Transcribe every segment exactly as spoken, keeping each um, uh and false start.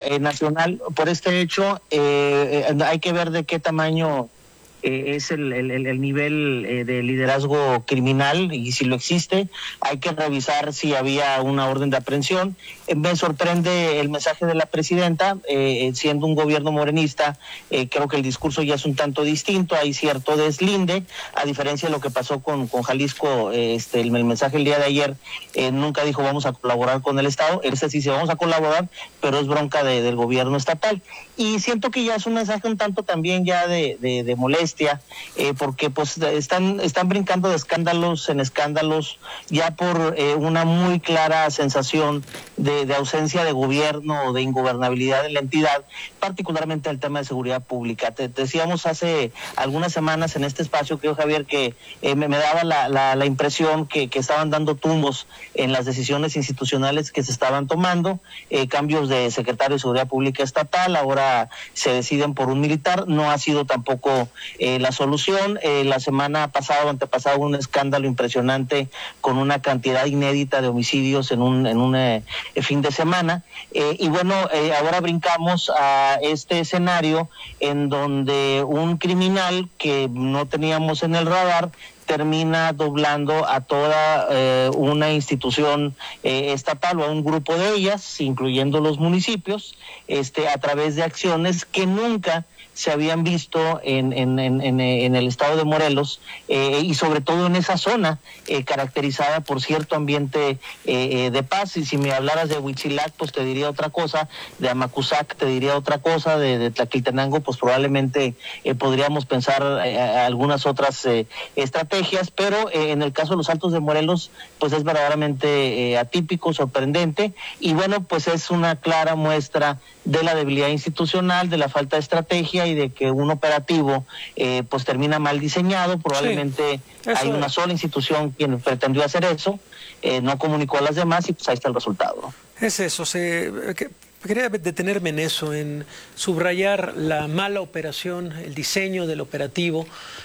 eh, nacional por este hecho. Eh, eh, hay que ver de qué tamaño Eh, es el, el, el nivel eh, de liderazgo criminal y si lo existe. Hay que revisar si había una orden de aprehensión. Eh, me sorprende el mensaje de la presidenta, eh, siendo un gobierno morenista, eh, creo que el discurso ya es un tanto distinto, hay cierto deslinde, a diferencia de lo que pasó con, con Jalisco. Eh, este, el, el mensaje el día de ayer eh, nunca dijo vamos a colaborar con el Estado, este sí se vamos a colaborar, pero es bronca de, del gobierno estatal. Y siento que ya es un mensaje un tanto también ya de, de, de molestia, Eh, porque pues están están brincando de escándalos en escándalos ya por eh, una muy clara sensación de, de ausencia de gobierno o de ingobernabilidad de la entidad, particularmente el tema de seguridad pública. Te, te decíamos hace algunas semanas en este espacio, creo, Javier, que eh, me, me daba la, la, la impresión que, que estaban dando tumbos en las decisiones institucionales que se estaban tomando, eh, cambios de secretario de Seguridad Pública estatal, ahora se deciden por un militar. No ha sido tampoco Eh, la solución. Eh, la semana pasada o antepasada hubo un escándalo impresionante con una cantidad inédita de homicidios en un en un eh, fin de semana. Eh, y bueno, eh, ahora brincamos a este escenario en donde un criminal que no teníamos en el radar termina doblando a toda eh, una institución eh, estatal o a un grupo de ellas, incluyendo los municipios, este, a través de acciones que nunca se habían visto en, en, en, en el estado de Morelos, eh, y sobre todo en esa zona eh, caracterizada por cierto ambiente eh, de paz. Y si me hablaras de Huitzilac, pues te diría otra cosa, de Amacuzac te diría otra cosa, de, de Tlaquiltenango, pues probablemente eh, podríamos pensar eh, algunas otras eh, estrategias, pero eh, en el caso de los Altos de Morelos, pues es verdaderamente eh, atípico, sorprendente, y bueno, pues es una clara muestra de la debilidad institucional, de la falta de estrategia y de que un operativo eh, pues termina mal diseñado. Probablemente sí, hay una sola institución quien pretendió hacer eso, eh, no comunicó a las demás y pues ahí está el resultado. Es eso, se, que, quería detenerme en eso, en subrayar la mala operación, el diseño del operativo,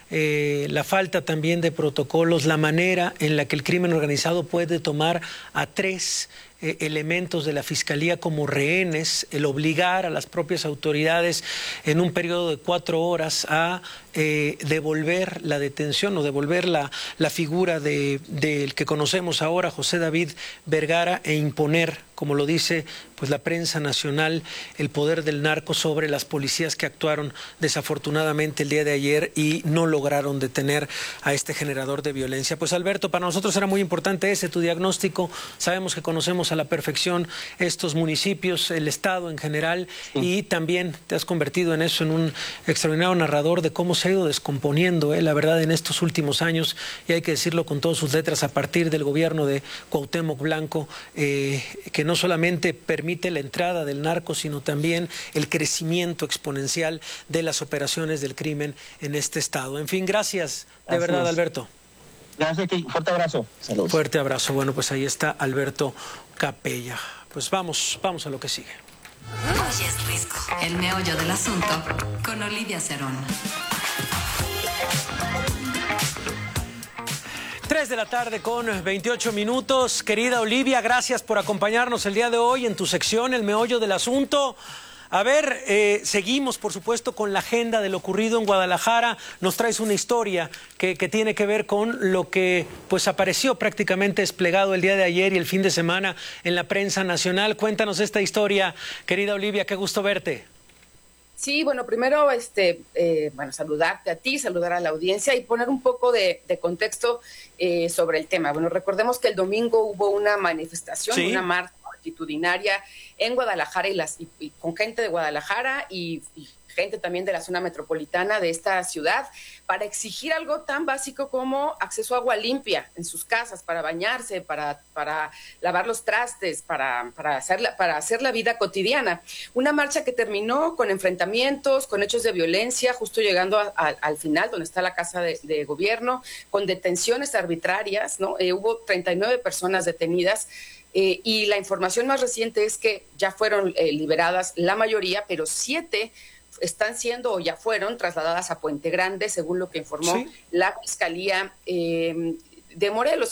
eh, la falta también de protocolos, la manera en la que el crimen organizado puede tomar a tres Eh, elementos de la Fiscalía como rehenes, el obligar a las propias autoridades en un periodo de cuatro horas a eh, devolver la detención o devolver la, la figura de, del que conocemos ahora, José David Vergara, e imponer, como lo dice pues la prensa nacional, el poder del narco sobre las policías que actuaron desafortunadamente el día de ayer y no lograron detener a este generador de violencia. Pues Alberto, para nosotros era muy importante ese tu diagnóstico. Sabemos que conocemos a la perfección estos municipios, el estado en general, sí, y también te has convertido en eso, en un extraordinario narrador de cómo se ha ido descomponiendo, eh, la verdad, en estos últimos años, y hay que decirlo con todas sus letras, a partir del gobierno de Cuauhtémoc Blanco, eh, que no solamente permite la entrada del narco, sino también el crecimiento exponencial de las operaciones del crimen en este estado. En fin, gracias, de Así verdad, es. Alberto. Gracias, fuerte abrazo. Saludos. Fuerte abrazo. Bueno, pues ahí está Alberto Capella. Pues vamos, vamos a lo que sigue. Hoy es Risco, el meollo del asunto, con Olivia Cerón. tres de la tarde con veintiocho minutos. Querida Olivia, gracias por acompañarnos el día de hoy en tu sección, el meollo del asunto. A ver, eh, seguimos, por supuesto, con la agenda de lo ocurrido en Guadalajara. Nos traes una historia que, que tiene que ver con lo que pues apareció prácticamente desplegado el día de ayer y el fin de semana en la prensa nacional. Cuéntanos esta historia, querida Olivia, qué gusto verte. Sí, bueno, primero, este, eh, bueno, saludarte a ti, saludar a la audiencia y poner un poco de, de contexto eh, sobre el tema. Bueno, recordemos que el domingo hubo una manifestación, sí, una marcha multitudinaria en Guadalajara y, las, y, y con gente de Guadalajara y, y gente también de la zona metropolitana de esta ciudad para exigir algo tan básico como acceso a agua limpia en sus casas, para bañarse, para, para lavar los trastes, para, para, hacer la, para hacer la vida cotidiana. Una marcha que terminó con enfrentamientos, con hechos de violencia, justo llegando a, a, al final, donde está la Casa de, de Gobierno, con detenciones arbitrarias, ¿no? Eh, hubo treinta y nueve personas detenidas. Eh, y la información más reciente es que ya fueron eh, liberadas la mayoría, pero siete están siendo o ya fueron trasladadas a Puente Grande, según lo que informó, ¿sí?, la Fiscalía eh, de Morelos.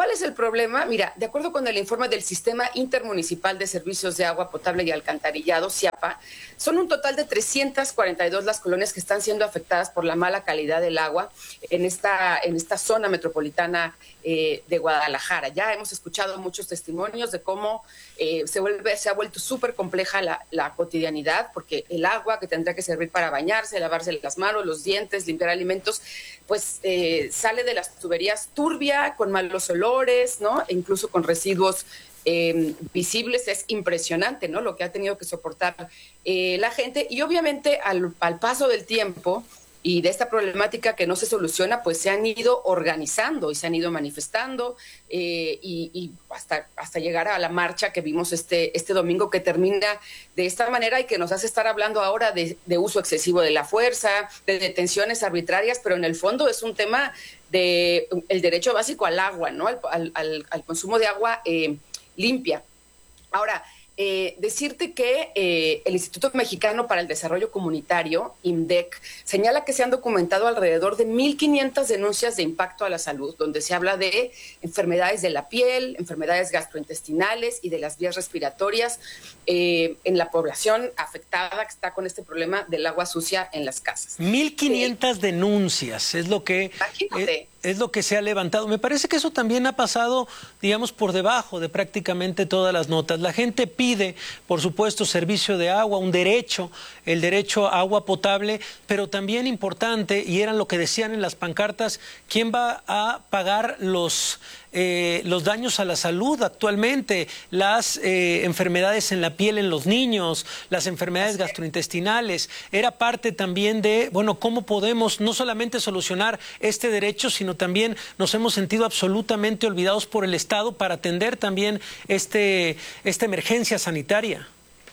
¿Cuál es el problema? Mira, de acuerdo con el informe del Sistema Intermunicipal de Servicios de Agua Potable y Alcantarillado, SIAPA, son un total de trescientas cuarenta y dos las colonias que están siendo afectadas por la mala calidad del agua en esta, en esta zona metropolitana eh, de Guadalajara. Ya hemos escuchado muchos testimonios de cómo eh, se, vuelve, se ha vuelto súper compleja la, la cotidianidad, porque el agua que tendría que servir para bañarse, lavarse las manos, los dientes, limpiar alimentos, pues eh, sale de las tuberías turbia, con malos olores, ¿no? E incluso con residuos eh, visibles. Es impresionante, ¿no? Lo que ha tenido que soportar eh, la gente. Y obviamente al, al paso del tiempo y de esta problemática que no se soluciona, pues se han ido organizando y se han ido manifestando eh, y, y hasta, hasta llegar a la marcha que vimos este, este domingo, que termina de esta manera y que nos hace estar hablando ahora de, de uso excesivo de la fuerza, de detenciones arbitrarias, pero en el fondo es un tema de el derecho básico al agua, ¿no? Al, al, al consumo de agua eh, limpia. Ahora, Eh, decirte que eh, el Instituto Mexicano para el Desarrollo Comunitario, IMDEC, señala que se han documentado alrededor de mil quinientas denuncias de impacto a la salud, donde se habla de enfermedades de la piel, enfermedades gastrointestinales y de las vías respiratorias eh, en la población afectada que está con este problema del agua sucia en las casas. mil quinientas eh, denuncias, es lo que... Imagínate. Eh, es lo que se ha levantado. Me parece que eso también ha pasado, digamos, por debajo de prácticamente todas las notas. La gente pide, por supuesto, servicio de agua, un derecho, el derecho a agua potable, pero también importante, y era lo que decían en las pancartas, ¿quién va a pagar los... Eh, los daños a la salud actualmente, las eh, enfermedades en la piel en los niños, las enfermedades gastrointestinales? Era parte también de, bueno, cómo podemos no solamente solucionar este derecho, sino también nos hemos sentido absolutamente olvidados por el Estado para atender también este, esta emergencia sanitaria.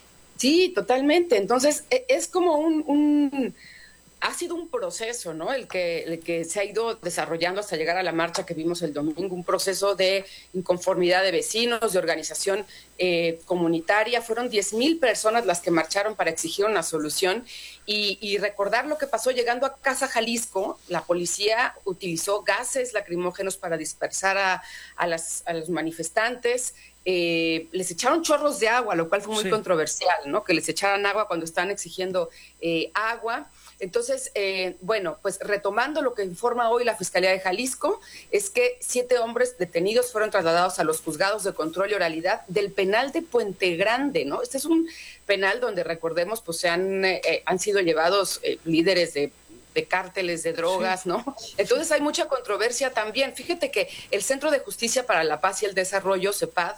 Sí, totalmente. Entonces, es como un... un... ha sido un proceso, ¿no? El que, el que se ha ido desarrollando hasta llegar a la marcha que vimos el domingo, un proceso de inconformidad de vecinos, de organización eh, comunitaria. Fueron diez mil personas las que marcharon para exigir una solución y, y recordar lo que pasó llegando a Casa Jalisco. La policía utilizó gases lacrimógenos para dispersar a, a, las, a los manifestantes. Eh, les echaron chorros de agua, lo cual fue muy sí. controversial, ¿no? Que les echaran agua cuando están exigiendo eh, agua. Entonces, eh, bueno, pues retomando lo que informa hoy la Fiscalía de Jalisco, es que siete hombres detenidos fueron trasladados a los juzgados de control y oralidad del penal de Puente Grande, ¿no? Este es un penal donde, recordemos, pues se han, eh, han sido llevados eh, líderes de de cárteles de drogas, sí. ¿no? Entonces hay mucha controversia también. Fíjate que el Centro de Justicia para la Paz y el Desarrollo, CEPAD,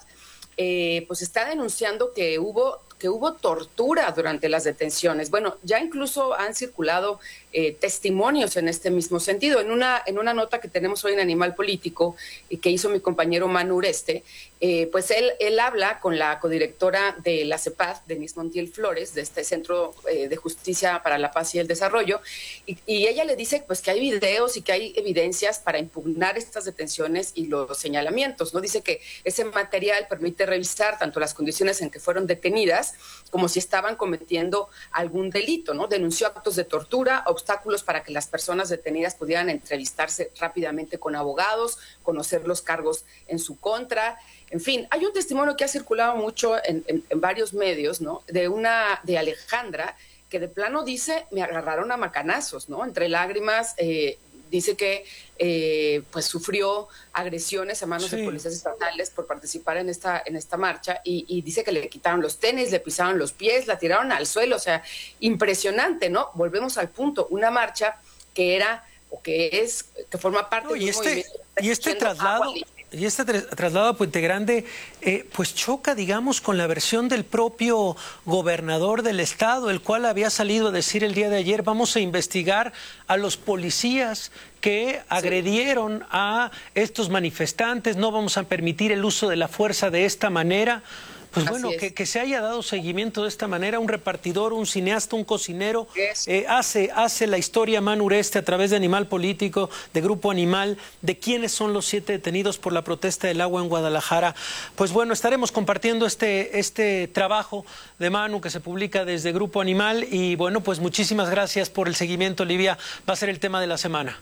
eh, pues está denunciando que hubo que hubo tortura durante las detenciones. Bueno, ya incluso han circulado eh, testimonios en este mismo sentido. En una, en una nota que tenemos hoy en Animal Político, y que hizo mi compañero Manu Ureste, eh, pues él, él habla con la codirectora de la CEPAD, Denise Montiel Flores, de este Centro eh, de Justicia para la Paz y el Desarrollo, y, y ella le dice pues que hay videos y que hay evidencias para impugnar estas detenciones y los señalamientos, ¿no? Dice que ese material permite revisar tanto las condiciones en que fueron detenidas como si estaban cometiendo algún delito, ¿no? Denunció actos de tortura, obstáculos para que las personas detenidas pudieran entrevistarse rápidamente con abogados, conocer los cargos en su contra. En fin, hay un testimonio que ha circulado mucho en, en, en varios medios, ¿no? De una, de Alejandra, que de plano dice, me agarraron a macanazos, ¿no? Entre lágrimas, eh, dice que eh, pues sufrió agresiones a manos sí. de policías estatales por participar en esta en esta marcha y, y dice que le quitaron los tenis, le pisaron los pies, la tiraron al suelo, o sea, impresionante, ¿no? Volvemos al punto, una marcha que era o que es, que forma parte no, y de un este, movimiento. Y este traslado... Y este traslado a Puente Grande, eh, pues choca, digamos, con la versión del propio gobernador del estado, el cual había salido a decir el día de ayer, vamos a investigar a los policías que agredieron sí. a estos manifestantes, no vamos a permitir el uso de la fuerza de esta manera. Pues bueno, que, que se haya dado seguimiento de esta manera, un repartidor, un cineasta, un cocinero, eh, hace, hace la historia Manu Ureste a través de Animal Político, de Grupo Animal, de quiénes son los siete detenidos por la protesta del agua en Guadalajara. Pues bueno, estaremos compartiendo este, este trabajo de Manu que se publica desde Grupo Animal y bueno, pues muchísimas gracias por el seguimiento, Livia. Va a ser el tema de la semana.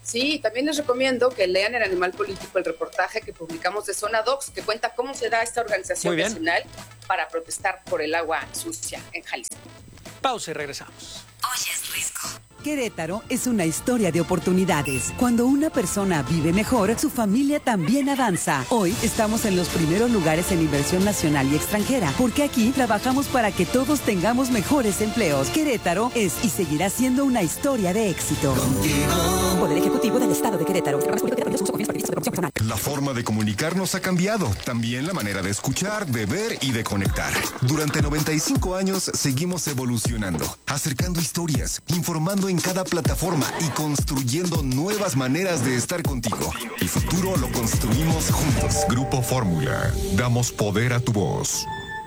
Sí, también les recomiendo que lean en Animal Político el reportaje que publicamos de Zona Docs, que cuenta cómo se da esta organización nacional para protestar por el agua sucia en Jalisco. Pausa y regresamos. Oyes Risco. Querétaro es una historia de oportunidades. Cuando una persona vive mejor, su familia también avanza. Hoy estamos en los primeros lugares en inversión nacional y extranjera, porque aquí trabajamos para que todos tengamos mejores empleos. Querétaro es y seguirá siendo una historia de éxito. Contigo. Poder Ejecutivo del Estado de Querétaro. La forma de comunicarnos ha cambiado. También la manera de escuchar, de ver y de conectar. Durante noventa y cinco años seguimos evolucionando, acercando historias, informando en cada plataforma y construyendo nuevas maneras de estar contigo. El futuro lo construimos juntos. Grupo Fórmula. Damos poder a tu voz.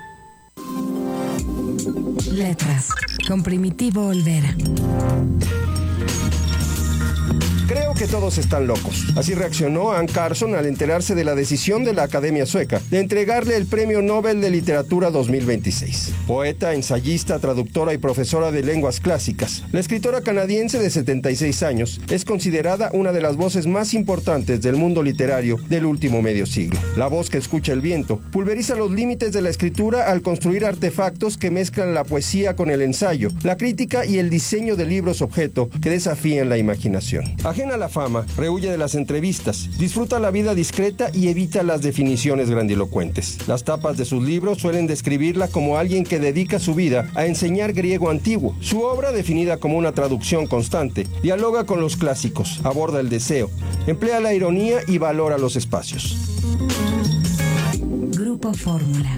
Letras. Con Primitivo Olvera. Creo que todos están locos. Así reaccionó Anne Carson al enterarse de la decisión de la Academia Sueca de entregarle el Premio Nobel de Literatura dos mil veintiséis. Poeta, ensayista, traductora y profesora de lenguas clásicas, la escritora canadiense de setenta y seis años es considerada una de las voces más importantes del mundo literario del último medio siglo. La voz que escucha el viento pulveriza los límites de la escritura al construir artefactos que mezclan la poesía con el ensayo, la crítica y el diseño de libros objeto que desafían la imaginación. Ajena a la fama, rehuye de las entrevistas, disfruta la vida discreta y evita las definiciones grandilocuentes. Las tapas de sus libros suelen describirla como alguien que dedica su vida a enseñar griego antiguo. Su obra, definida como una traducción constante, dialoga con los clásicos, aborda el deseo, emplea la ironía y valora los espacios. Grupo Fórmula.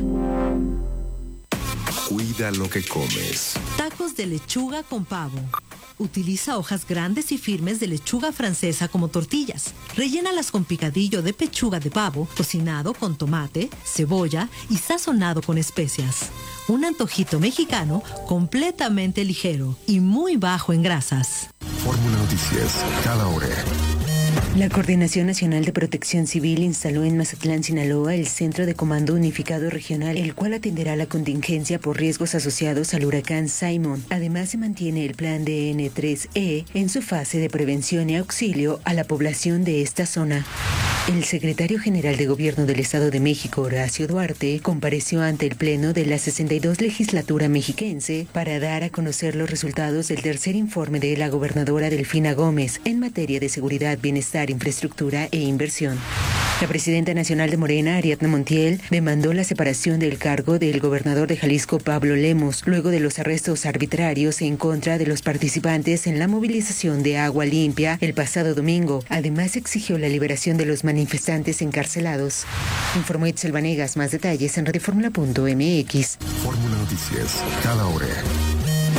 Cuida lo que comes. Tacos de lechuga con pavo. Utiliza hojas grandes y firmes de lechuga francesa como tortillas. Rellénalas con picadillo de pechuga de pavo, cocinado con tomate, cebolla y sazonado con especias. Un antojito mexicano completamente ligero y muy bajo en grasas. Fórmula Noticias, cada hora. La Coordinación Nacional de Protección Civil instaló en Mazatlán, Sinaloa, el Centro de Comando Unificado Regional, el cual atenderá la contingencia por riesgos asociados al huracán Simon. Además, se mantiene el Plan D N tres E en su fase de prevención y auxilio a la población de esta zona. El secretario general de Gobierno del Estado de México, Horacio Duarte, compareció ante el Pleno de la sesenta y dos Legislatura mexiquense para dar a conocer los resultados del tercer informe de la gobernadora Delfina Gómez en materia de seguridad, bienestar, infraestructura e inversión. La presidenta nacional de Morena, Ariadna Montiel, demandó la separación del cargo del gobernador de Jalisco, Pablo Lemos, luego de los arrestos arbitrarios en contra de los participantes en la movilización de Agua Limpia el pasado domingo. Además, exigió la liberación de los manifestantes encarcelados. Informó Itzel Vanegas. Más detalles en radioformula punto m x. Fórmula Noticias, cada hora.